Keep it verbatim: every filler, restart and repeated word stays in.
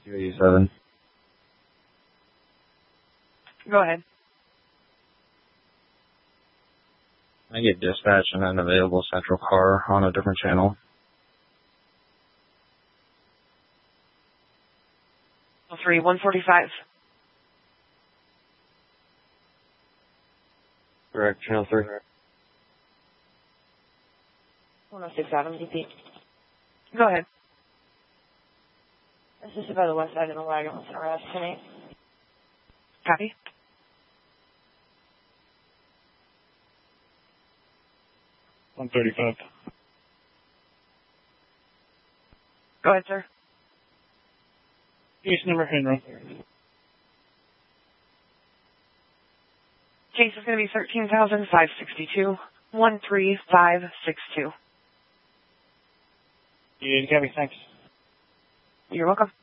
two eighty-seven. Go ahead. I get dispatch and an available central car on a different channel. three one forty-five. Correct, channel three. one oh six Adam, D P. Go ahead. This is by the west side of the wagon with an arrest tonight. Copy. one thirty-five. Go ahead, sir. Case number Henry. Case is going to be thirteen thousand five sixty-two, one three five six two. You copy, thanks. You're welcome.